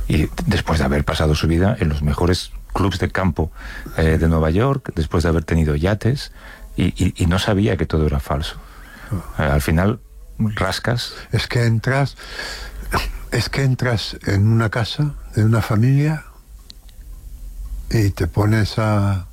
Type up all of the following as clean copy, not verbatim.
Y después de haber pasado su vida en los mejores clubs de campo de Nueva York, después de haber tenido yates, y no sabía que todo era falso. Al final, rascas. Es que entras en una casa de una familia y te pones a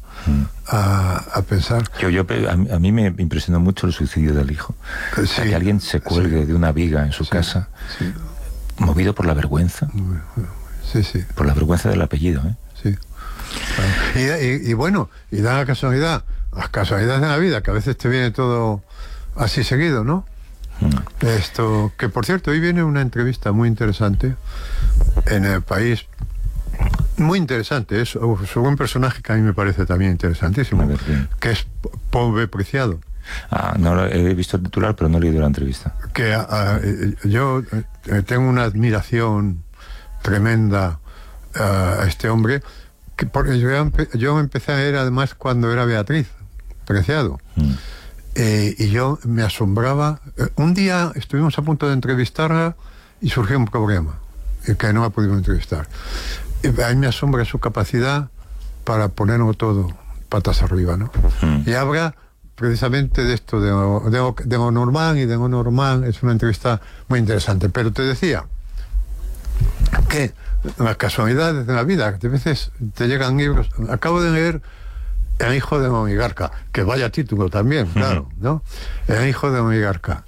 pensar. A mí me impresionó mucho el suicidio del hijo. Sí, o sea, que alguien se cuelgue de una viga en su casa, movido por la vergüenza. Sí. Por la vergüenza del apellido, ¿eh? Sí. Y bueno, y da la casualidad, las casualidades de la vida, que a veces te viene todo así seguido, ¿no? Esto, que por cierto, hoy viene una entrevista muy interesante en El País. Muy interesante, es sobre un personaje que a mí me parece también interesantísimo, que es Pol B. Preciado. No he visto el titular, pero no he leído la entrevista. Que yo tengo una admiración tremenda a este hombre, porque yo empecé a leer además cuando era Beatriz Preciado. Y yo me asombraba. Un día estuvimos a punto de entrevistarla y surgió un problema que no la pudimos entrevistar. A mí me asombra su capacidad para ponerlo todo patas arriba, ¿no? Y habla precisamente de esto, de lo normal y de lo normal. Es una entrevista muy interesante. Pero te decía que las casualidades de la vida, que a veces te llegan libros. Acabo de leer El hijo de un oligarca, que vaya título también, claro, ¿no? El hijo de un oligarca.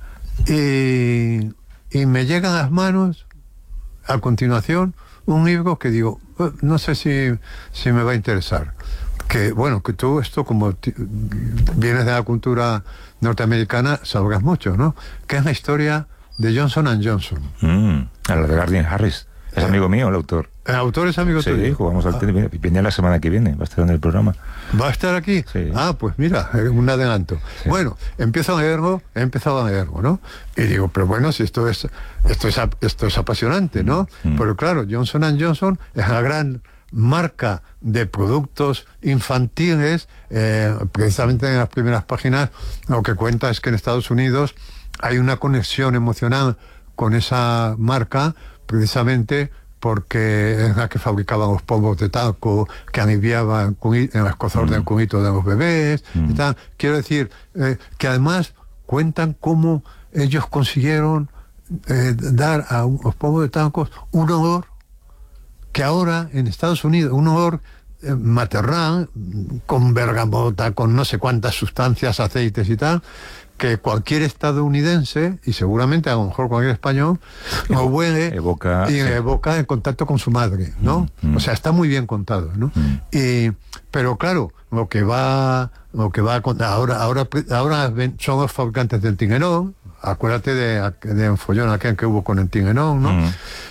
Y me llega a las manos, a continuación, un libro que digo, no sé si me va a interesar. Que, bueno, que tú esto, como vienes de la cultura norteamericana, sabrás mucho, ¿no? Que es la historia de Johnson & Johnson. A la de Gardiner Harris. Es amigo mío, el autor. ¿El autor es amigo tuyo? Sí, jugamos al tenis. Viene la semana que viene, va a estar en el programa. ¿Va a estar aquí? Sí. Pues mira, un adelanto. Sí. Bueno, he empezado a leerlo, ¿no? Y digo, pero bueno, si esto es apasionante, ¿no? Pero claro, Johnson & Johnson es la gran marca de productos infantiles. Precisamente en las primeras páginas lo que cuenta es que en Estados Unidos hay una conexión emocional con esa marca, precisamente porque es la que fabricaban los polvos de talco que aliviaban en el escozor del cunito de los bebés y tal. Quiero decir que además cuentan cómo ellos consiguieron dar a los polvos de talco un olor que ahora en Estados Unidos, un olor maternal, con bergamota, con no sé cuántas sustancias, aceites y tal, que cualquier estadounidense, y seguramente a lo mejor cualquier español, lo huele y evoca el contacto con su madre, ¿no? O sea, está muy bien contado, ¿no? Pero claro, lo que va ahora son los fabricantes del Tinguerón. Acuérdate de un follón aquel que hubo con el Tinguerón, ¿no?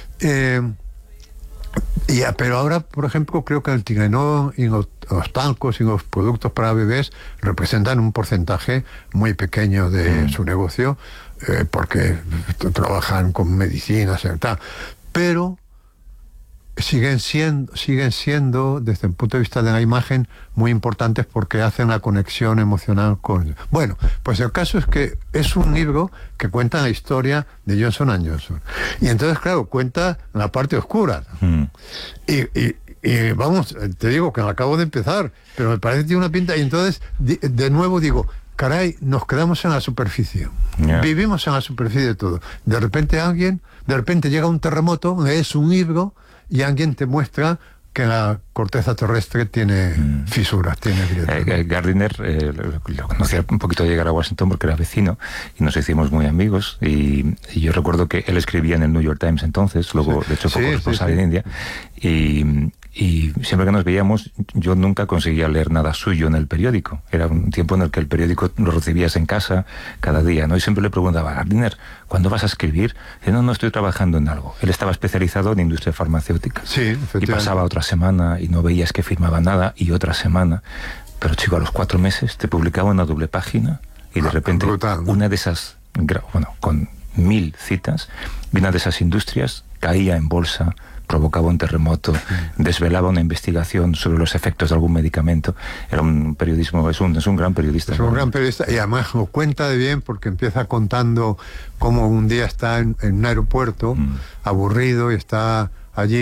Pero ahora, por ejemplo, creo que el Tinguerón y los talcos y los productos para bebés representan un porcentaje muy pequeño de su negocio, porque trabajan con medicinas y tal. Pero siguen siendo, desde el punto de vista de la imagen, muy importantes porque hacen la conexión emocional con... Bueno, pues el caso es que es un libro que cuenta la historia de Johnson & Johnson. Y entonces, claro, cuenta la parte oscura. Y vamos, te digo que acabo de empezar, pero me parece que tiene una pinta. Y entonces, de nuevo digo, caray, nos quedamos en la superficie. Vivimos en la superficie de todo. De repente llega un terremoto, lees un libro y alguien te muestra que la corteza terrestre tiene fisuras, tiene grietas. Gardiner lo conocía un poquito de llegar a Washington porque era vecino y nos hicimos muy amigos y yo recuerdo que él escribía en el New York Times entonces, luego de hecho fue corresponsal en India y siempre que nos veíamos yo nunca conseguía leer nada suyo en el periódico. Era un tiempo en el que el periódico lo recibías en casa cada día, ¿no? Y siempre le preguntaba, Gardiner, ¿cuándo vas a escribir? Y no estoy trabajando en algo. Él estaba especializado en industria farmacéutica. Sí, y pasaba otra semana y no veías que firmaba nada y otra semana. Pero chico, a los 4 meses te publicaba una doble página y de repente brutal, ¿no? Una de esas, con 1000 citas, y una de esas industrias caía en bolsa, provocaba un terremoto, desvelaba una investigación sobre los efectos de algún medicamento. Era un periodismo, es un gran periodista. Es un gran periodista y además lo cuenta de bien porque empieza contando cómo un día está en un aeropuerto aburrido y está allí